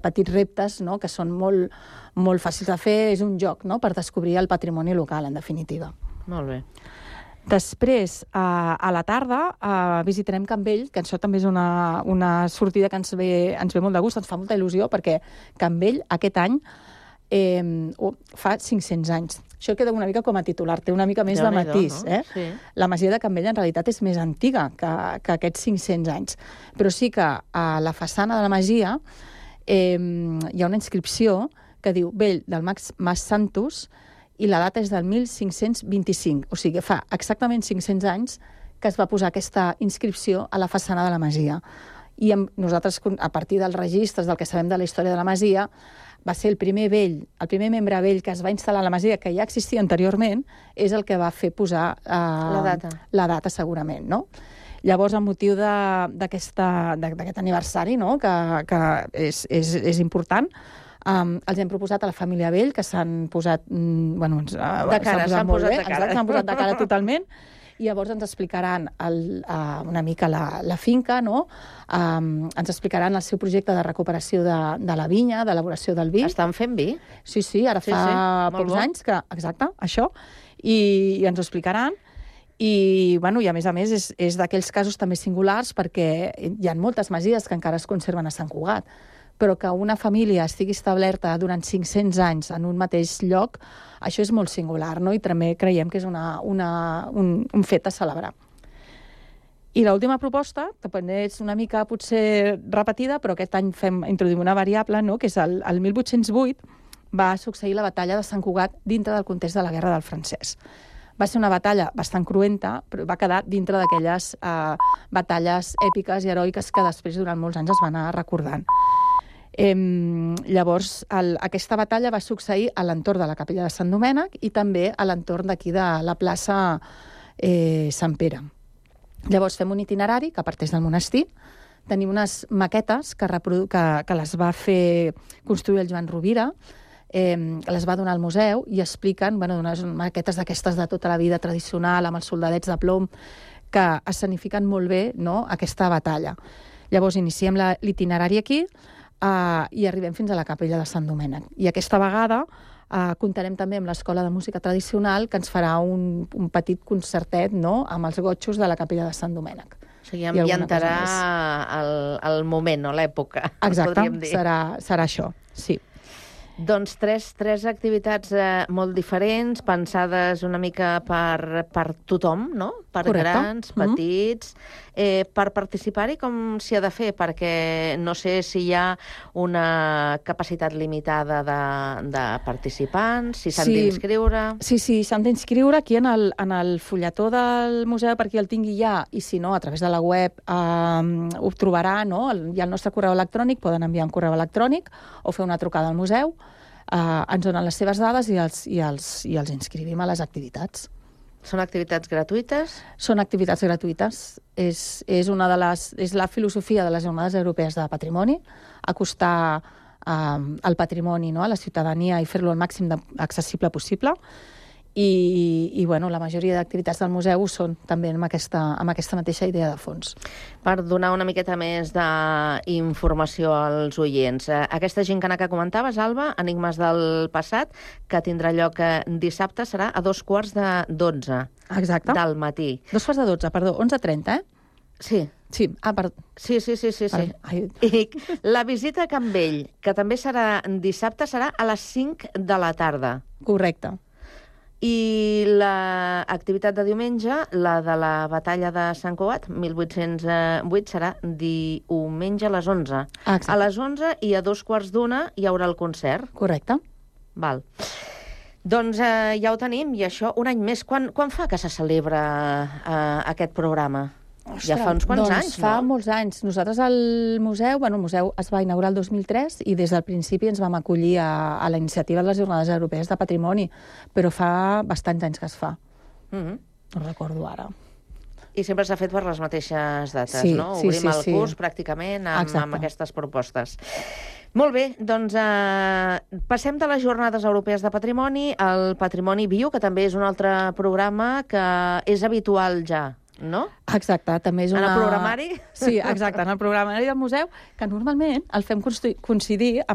petits reptes, no?, que són molt, molt fàcils de fer. És un joc, no?, per descobrir el patrimoni local, en definitiva. Molt bé. Després, a la tarda, visitarem Can Vell, que això també és una sortida que ens ve molt de gust, ens fa molta il·lusió, perquè Can Vell aquest any fa 500 anys. Això queda una mica com a titular, té una mica més de matís. No? Sí. La masia de Can Vell en realitat és més antiga que aquests 500 anys. Però sí que a la façana de la masia hi ha una inscripció que diu Vell del Mas Santos, i la data és del 1525. O sigui, fa exactament 500 anys que es va posar aquesta inscripció a la façana de la masia. I nosaltres, a partir dels registres, del que sabem de la història de la masia, va ser el primer membre vell que es va instal·lar a la masia, que ja existia anteriorment, és el que va fer posar la data, segurament, no? Llavors, amb motiu d'aquest aniversari, no?, que és important, els hem proposat a la família Vell, que s'han posat... de cara, s'han posat de cara. S'han posat de cara totalment. I llavors ens explicaran una mica la finca, no? Ens explicaran el seu projecte de recuperació de la vinya, d'elaboració del vi. Estan fent vi? Sí, ara fa pocs anys que... Exacte, això. I ens ho explicaran. I a més, és d'aquells casos també singulars, perquè hi ha moltes masies que encara es conserven a Sant Cugat, però que una família estigui establerta durant 500 anys en un mateix lloc, això és molt singular, no? I també creiem que és un fet a celebrar. I l'última proposta, que és una mica potser repetida, però aquest any introduïm una variable, no?, que és el 1808 va succeir la batalla de Sant Cugat dintre del context de la Guerra del Francès. Va ser una batalla bastant cruenta, però va quedar dintre d'aquelles batalles èpiques i heroiques que després, durant molts anys, es van anar recordant. Llavors, aquesta batalla va succeir a l'entorn de la capella de Sant Domènec i també a l'entorn d'aquí de la plaça Sant Pere. Llavors fem un itinerari que parteix del monestir, tenim unes maquetes que les va fer construir el Joan Rovira, que les va donar al museu i expliquen unes maquetes d'aquestes de tota la vida tradicional, amb els soldadets de plom, que escenifiquen molt bé, no?, aquesta batalla. Llavors iniciem l'itinerari aquí, i arribem fins a la capella de Sant Domènec. I aquesta vegada comptarem també amb l'Escola de Música Tradicional, que ens farà un petit concertet, no?, amb els gotxos de la capella de Sant Domènec. O sigui, ambientarà el moment, no?, l'època. Exacte, serà això, sí. Doncs tres activitats molt diferents, pensades una mica per tothom, no? Per grans, petits. Per participar-hi, com s'hi ha de fer? Perquè no sé si hi ha una capacitat limitada de participants, si s'han d'inscriure... Sí, s'han d'inscriure aquí en el fulletó del museu, per qui el tingui ja, i si no, a través de la web ho trobarà, no? Hi ha el nostre correu electrònic, poden enviar un correu electrònic o fer una trucada al museu, ens donen les seves dades i els inscrivim a les activitats. Són activitats gratuïtes? Són activitats gratuïtes. És la filosofia de les Jornades Europees de Patrimoni, acostar el patrimoni, no?, a la ciutadania i fer-lo el màxim accessible possible. I la majoria d'activitats del museu ho són també amb aquesta mateixa idea de fons. Per donar una miqueta més d'informació als oients, aquesta gincana que comentaves, Alba, Enigmes del passat, que tindrà lloc dissabte, serà a 11:45. Exacte. Del matí. 11:45, perdó, 11:30, Sí. Sí, perdó. Sí. I la visita a Can Vell, que també serà dissabte, serà a les 5 de la tarda. Correcte. I l'activitat de diumenge, la de la batalla de Sant Cugat, 1808, serà diumenge a les 11. Exacte. A les 11 i a 2:15 hi haurà el concert. Correcte. Val. Doncs ja ho tenim, i això un any més. Quan fa que se celebra aquest programa? Ostres, ja fa uns quants anys, no? Fa molts anys. Nosaltres el museu es va inaugurar el 2003 i des del principi ens vam acollir a la iniciativa de les Jornades Europees de Patrimoni, però fa bastants anys que es fa. No recordo ara. I sempre s'ha fet per les mateixes dates, sí, no? Sí, Obrim el curs pràcticament amb aquestes propostes. Molt bé, doncs passem de les Jornades Europees de Patrimoni al Patrimoni Viu, que també és un altre programa que és habitual ja, no? Exacte, també és una... En el programari? Sí, exacte, en el programari del museu, que normalment el fem coincidir amb